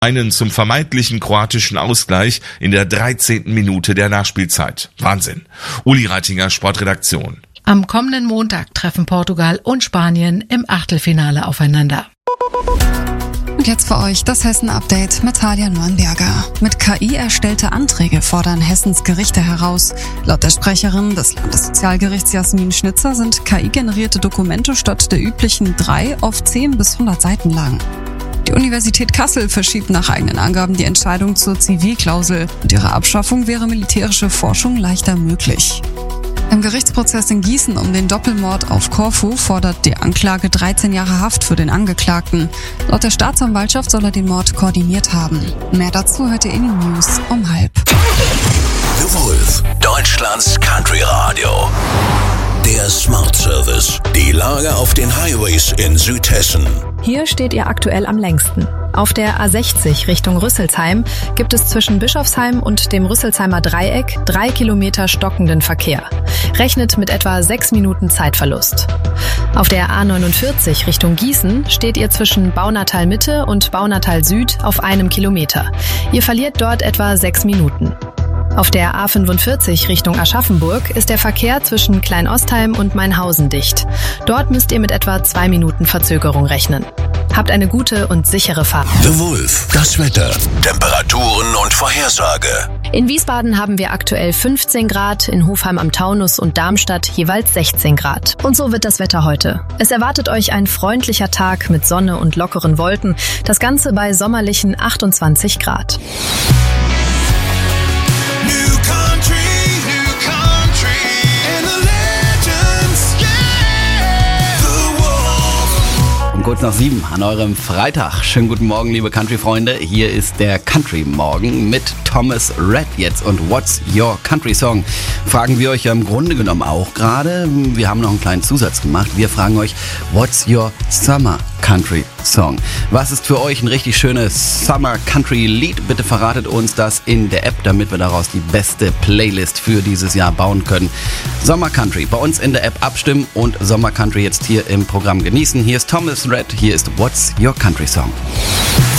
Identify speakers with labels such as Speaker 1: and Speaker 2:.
Speaker 1: Einen zum vermeintlichen kroatischen Ausgleich in der 13. Minute der Nachspielzeit. Wahnsinn. Uli Reitinger, Sportredaktion.
Speaker 2: Am kommenden Montag treffen Portugal und Spanien im Achtelfinale aufeinander.
Speaker 3: Und jetzt für euch das Hessen-Update mit Talia Neuenberger. Mit KI erstellte Anträge fordern Hessens Gerichte heraus. Laut der Sprecherin des Landessozialgerichts Jasmin Schnitzer sind KI-generierte Dokumente statt der üblichen 3 auf 10 bis 100 Seiten lang. Die Universität Kassel verschiebt nach eigenen Angaben die Entscheidung zur Zivilklausel. Mit ihrer Abschaffung wäre militärische Forschung leichter möglich. Im Gerichtsprozess in Gießen um den Doppelmord auf Korfu fordert die Anklage 13 Jahre Haft für den Angeklagten. Laut der Staatsanwaltschaft soll er den Mord koordiniert haben. Mehr dazu hört ihr in den News um 12:30.
Speaker 4: The Wolf, Deutschlands Country Radio. Der Smart Service. Die Lage auf den Highways in Südhessen.
Speaker 5: Hier steht ihr aktuell am längsten. Auf der A60 Richtung Rüsselsheim gibt es zwischen Bischofsheim und dem Rüsselsheimer Dreieck 3 Kilometer stockenden Verkehr. Rechnet mit etwa 6 Minuten Zeitverlust. Auf der A49 Richtung Gießen steht ihr zwischen Baunatal Mitte und Baunatal Süd auf 1 Kilometer. Ihr verliert dort etwa 6 Minuten. Auf der A45 Richtung Aschaffenburg ist der Verkehr zwischen Kleinostheim und Mainhausen dicht. Dort müsst ihr mit etwa 2 Minuten Verzögerung rechnen. Habt eine gute und sichere Fahrt.
Speaker 4: The Wolf, das Wetter, Temperaturen und Vorhersage.
Speaker 5: In Wiesbaden haben wir aktuell 15 Grad, in Hofheim am Taunus und Darmstadt jeweils 16 Grad. Und so wird das Wetter heute. Es erwartet euch ein freundlicher Tag mit Sonne und lockeren Wolken. Das Ganze bei sommerlichen 28 Grad.
Speaker 6: Kurz nach 7 an eurem Freitag. Schönen guten Morgen, liebe Country-Freunde. Hier ist der Country-Morgen mit Thomas Rhett jetzt. Und What's Your Country-Song? Fragen wir euch ja im Grunde genommen auch gerade. Wir haben noch einen kleinen Zusatz gemacht. Wir fragen euch, What's Your Summer Country Song? Was ist für euch ein richtig schönes Summer Country Lied? Bitte verratet uns das in der App, damit wir daraus die beste Playlist für dieses Jahr bauen können. Sommer Country, bei uns in der App abstimmen und Sommer Country jetzt hier im Programm genießen. Hier ist Thomas Rhett, hier ist What's Your Country Song?